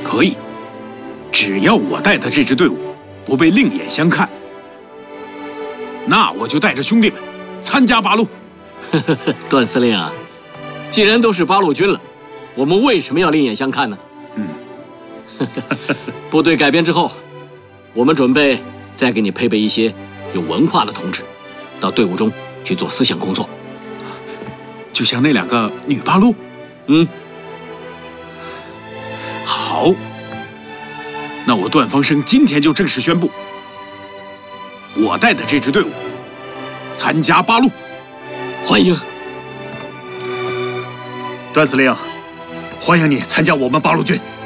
可以，只要我带的这支队伍不被另眼相看，那我就带着兄弟们参加八路。 段司令啊，既然都是八路军了，我们为什么要另眼相看呢？部队改编之后，我们准备再给你配备一些有文化的同志，到队伍中去做思想工作。 就像那2个女八路。好，那我段方生今天就正式宣布，我带的这支队伍参加八路。 欢迎段司令，欢迎你参加我们八路军。